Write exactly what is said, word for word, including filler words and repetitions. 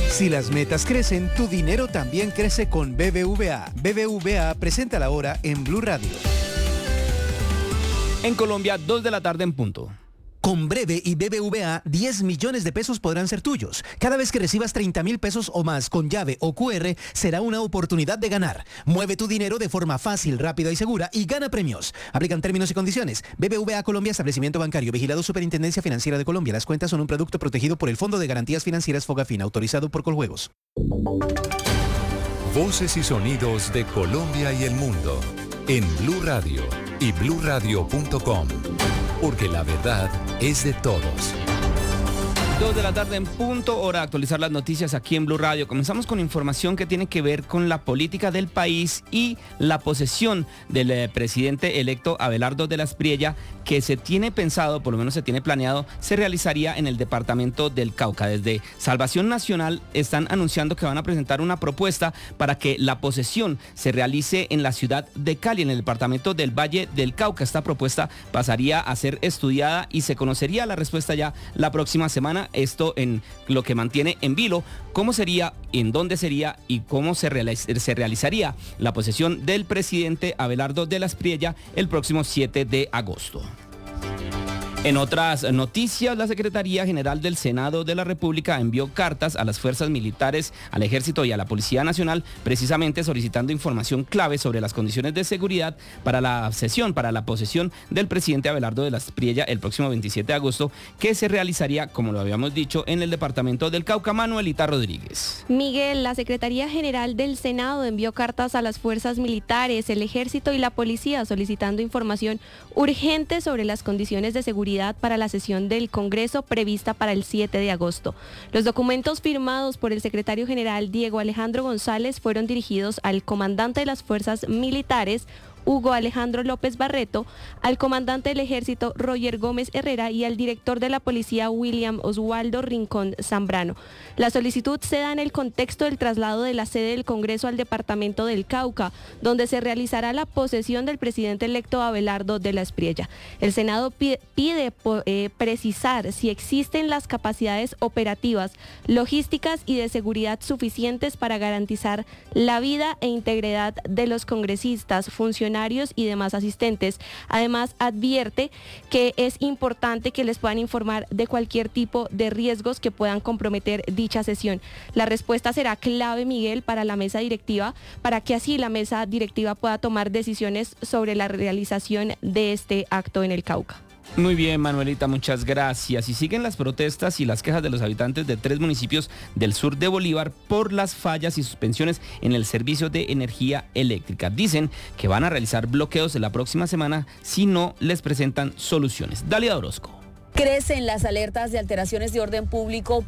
Si las metas crecen, tu dinero también crece con B B V A. B B V A presenta la hora en Blue Radio. En Colombia, dos de la tarde en punto. Con Breve y B B V A, diez millones de pesos podrán ser tuyos. Cada vez que recibas treinta mil pesos o más con llave o cu erre, será una oportunidad de ganar. Mueve tu dinero de forma fácil, rápida y segura y gana premios. Aplican términos y condiciones. B B V A Colombia, establecimiento bancario, vigilado Superintendencia Financiera de Colombia. Las cuentas son un producto protegido por el Fondo de Garantías Financieras Fogafín, autorizado por Coljuegos. Voces y sonidos de Colombia y el mundo en Blue Radio y blue radio punto com. Porque la verdad es de todos. Dos de la tarde en punto, hora de actualizar las noticias aquí en Blue Radio. Comenzamos con información que tiene que ver con la política del país y la posesión del eh, presidente electo Abelardo de la Espriella, que se tiene pensado, por lo menos se tiene planeado, se realizaría en el departamento del Cauca. Desde Salvación Nacional están anunciando que van a presentar una propuesta para que la posesión se realice en la ciudad de Cali, en el departamento del Valle del Cauca. Esta propuesta pasaría a ser estudiada y se conocería la respuesta ya la próxima semana. Esto en lo que mantiene en vilo cómo sería, en dónde sería y cómo se, realiz- se realizaría la posesión del presidente Abelardo de la Espriella el próximo siete de agosto. En otras noticias, la Secretaría General del Senado de la República envió cartas a las fuerzas militares, al Ejército y a la Policía Nacional, precisamente solicitando información clave sobre las condiciones de seguridad para la sesión, para la posesión del presidente Abelardo de la Espriella el próximo veintisiete de agosto, que se realizaría, como lo habíamos dicho, en el departamento del Cauca. Manuelita Rodríguez. Miguel, la Secretaría General del Senado envió cartas a las fuerzas militares, el Ejército y la Policía solicitando información urgente sobre las condiciones de seguridad para la sesión del Congreso prevista para el siete de agosto. Los documentos firmados por el secretario general Diego Alejandro González fueron dirigidos al comandante de las fuerzas militares, Hugo Alejandro López Barreto, al comandante del Ejército Roger Gómez Herrera y al director de la Policía William Oswaldo Rincón Zambrano. La solicitud se da en el contexto del traslado de la sede del Congreso al departamento del Cauca, donde se realizará la posesión del presidente electo Abelardo de la Espriella. El Senado pide, pide eh, precisar si existen las capacidades operativas, logísticas y de seguridad suficientes para garantizar la vida e integridad de los congresistas, funcionarios y demás asistentes. Además, advierte que es importante que les puedan informar de cualquier tipo de riesgos que puedan comprometer dicha sesión. La respuesta será clave, Miguel, para la mesa directiva, para que así la mesa directiva pueda tomar decisiones sobre la realización de este acto en el Cauca. Muy bien, Manuelita, muchas gracias. Y siguen las protestas y las quejas de los habitantes de tres municipios del sur de Bolívar por las fallas y suspensiones en el servicio de energía eléctrica. Dicen que van a realizar bloqueos la próxima semana si no les presentan soluciones. Dalia Orozco. Crecen las alertas de alteraciones de orden público